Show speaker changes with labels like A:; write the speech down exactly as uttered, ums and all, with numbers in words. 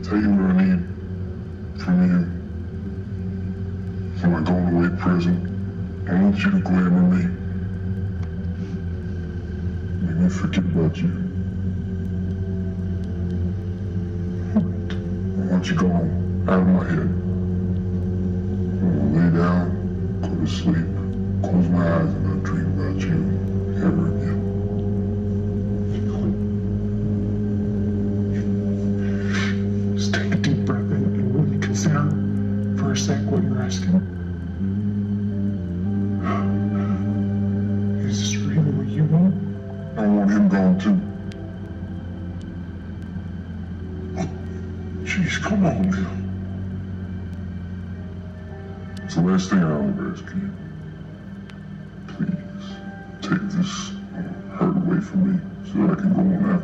A: tell you what I need from you. For my going away present, I want you to glamour me. Make me forget about you. I want you gone, out of my head. I will lay down, go to sleep, close my eyes and not dream about you ever again.
B: Just take a deep breath in and really consider for a sec what you're asking. Is this really what you want?
A: I want him gone too. Jeez, come on now. It's the last thing I'll ever ask you. Please, take this hurt away from me so that I can go on after.